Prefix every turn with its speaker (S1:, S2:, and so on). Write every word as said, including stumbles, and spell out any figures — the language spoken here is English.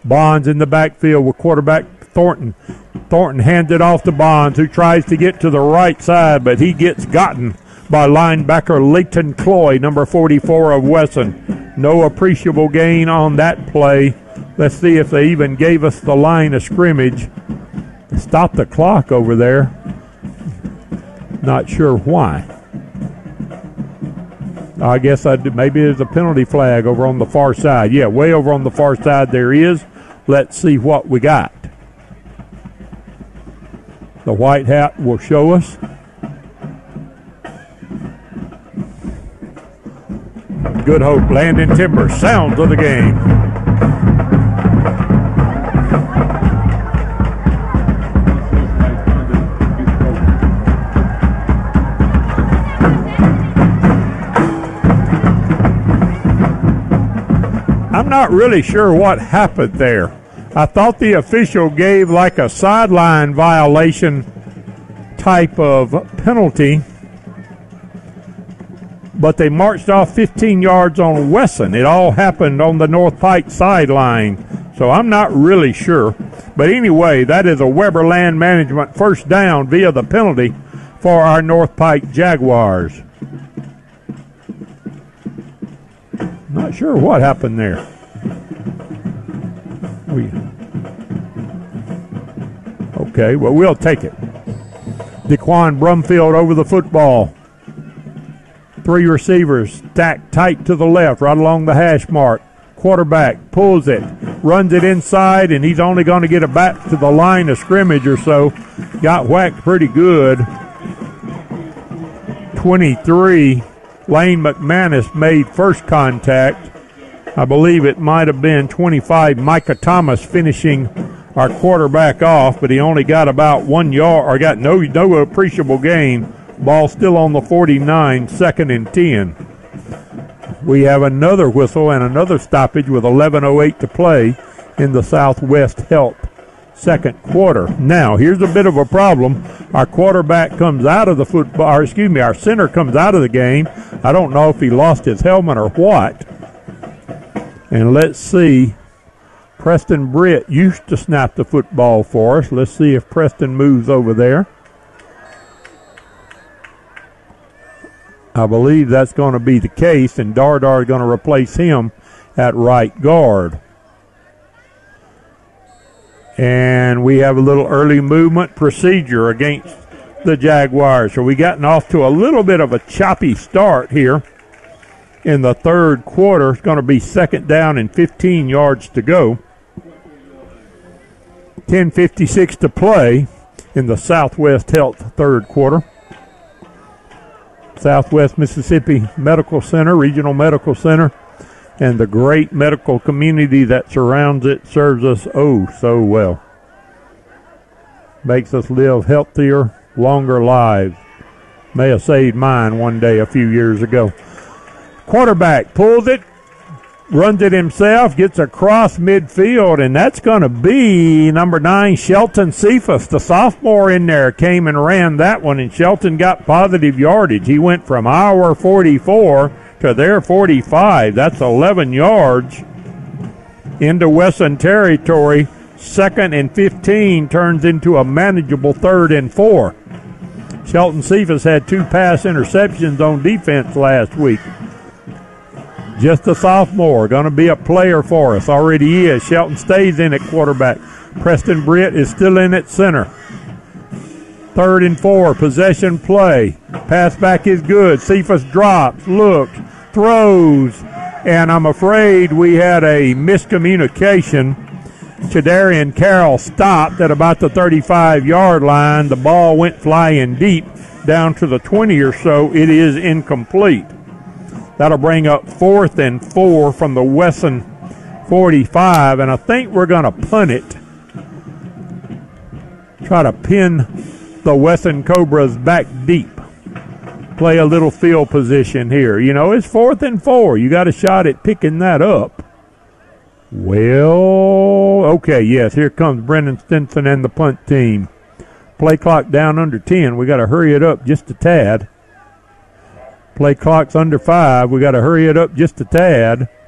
S1: Bonds in the backfield with quarterback Thornton. Thornton hands it off to Bonds, who tries to get to the right side, but he gets gotten by linebacker Leighton Cloy, number forty-four of Wesson. No appreciable gain on that play. Let's see if they even gave us the line of scrimmage. Stop the clock over there. Not sure why. I guess I did, maybe there's a penalty flag over on the far side. Yeah, way over on the far side there is. Let's see what we got. The white hat will show us. Good Hope, Landon Timber, sounds of the game. I'm not really sure what happened there. I thought the official gave like a sideline violation type of penalty, but they marched off fifteen yards on Wesson. It all happened on the North Pike sideline, so I'm not really sure. But anyway, that is a Weber Land Management first down via the penalty for our North Pike Jaguars. Not sure what happened there. We, okay, well, we'll take it. DeQuan Brumfield over the football. Three receivers stacked tight to the left, right along the hash mark. Quarterback pulls it, runs it inside, and he's only going to get it back to the line of scrimmage or so. Got whacked pretty good. twenty-three, Lane McManus made first contact. I believe it might have been twenty-five, Micah Thomas finishing our quarterback off, but he only got about one yard, or got no, no appreciable gain. Ball still on the forty-nine, second and ten. We have another whistle and another stoppage with eleven oh eight to play in the Southwest Health second quarter. Now, here's a bit of a problem. Our quarterback comes out of the football, or excuse me, our center comes out of the game. I don't know if he lost his helmet or what. And let's see, Preston Britt used to snap the football for us. Let's see if Preston moves over there. I believe that's going to be the case, and Dardar is going to replace him at right guard. And we have a little early movement procedure against the Jaguars. So we gotten off to a little bit of a choppy start here in the third quarter. It's going to be second down and fifteen yards to go. ten fifty-six to play in the Southwest Health third quarter. Southwest Mississippi Medical Center, Regional Medical Center, and the great medical community that surrounds it serves us oh so well. Makes us live healthier, longer lives. May have saved mine one day a few years ago. Quarterback pulls it, runs it himself, gets across midfield, and that's going to be number nine, Shelton Cephas. The sophomore in there came and ran that one, and Shelton got positive yardage. He went from our forty-four to their forty-five. That's eleven yards into Wesson territory. Second and fifteen turns into a manageable third and four. Shelton Cephas had two pass interceptions on defense last week. Just a sophomore, going to be a player for us. Already is. Shelton stays in at quarterback. Preston Britt is still in at center. Third and four, possession play. Pass back is good. Cephas drops, looks, throws, and I'm afraid we had a miscommunication. Chadarian Carroll stopped at about the thirty-five-yard line. The ball went flying deep down to the twenty or so. It is incomplete. That'll bring up fourth and four from the Wesson forty-five, and I think we're going to punt it. Try to pin the Wesson Cobras back deep. Play a little field position here. You know, it's fourth and four. You got a shot at picking that up. Well, okay, yes, here comes Brendan Stinson and the punt team. Play clock down under ten. We got to hurry it up just a tad. Play clock's under five. We got to hurry it up just a tad.